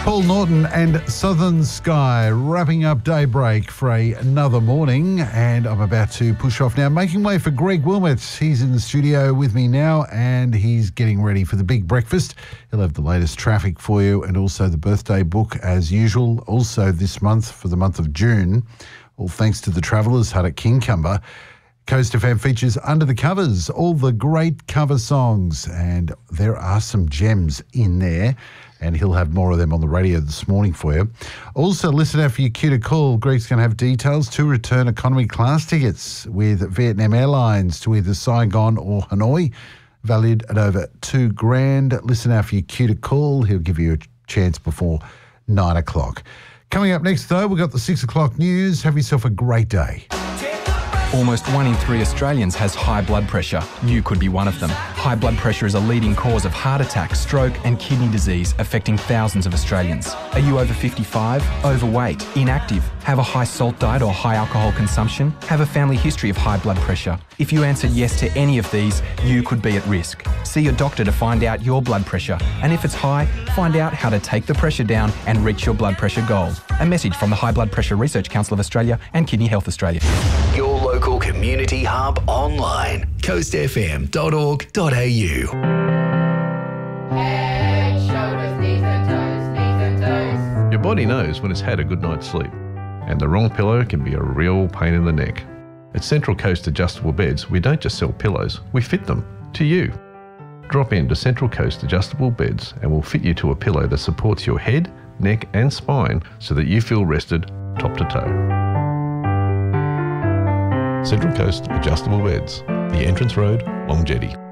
Paul Norton and Southern Sky wrapping up Daybreak for another morning, and I'm about to push off now, making way for Greg Wilmot. He's in the studio with me now and he's getting ready for the big breakfast. He'll have the latest traffic for you and also the birthday book as usual, also this month for the month of June. All thanks to the Travellers Hut at Kincumber. Coast FM features Under the Covers, all the great cover songs, and there are some gems in there, and he'll have more of them on the radio this morning for you. Also, listen out for your cue to call. Greg's going to have details to return economy class tickets with Vietnam Airlines to either Saigon or Hanoi, valued at over $2,000. Listen out for your cue to call. He'll give you a chance before 9 o'clock. Coming up next, though, we've got the 6 o'clock news. Have yourself a great day. Almost 1 in 3 Australians has high blood pressure. You could be one of them. High blood pressure is a leading cause of heart attack, stroke and kidney disease, affecting thousands of Australians. Are you over 55, overweight, inactive, have a high salt diet or high alcohol consumption, have a family history of high blood pressure? If you answered yes to any of these, you could be at risk. See your doctor to find out your blood pressure, and if it's high, find out how to take the pressure down and reach your blood pressure goal. A message from the High Blood Pressure Research Council of Australia and Kidney Health Australia. Your local community hub online. coastfm.org.au. Head, shoulders, knees and toes. Your body knows when it's had a good night's sleep, and the wrong pillow can be a real pain in the neck. At Central Coast Adjustable Beds, we don't just sell pillows, we fit them to you. Drop in to Central Coast Adjustable Beds and we'll fit you to a pillow that supports your head, neck and spine so that you feel rested top to toe. Central Coast Adjustable Beds, the Entrance Road, Long Jetty.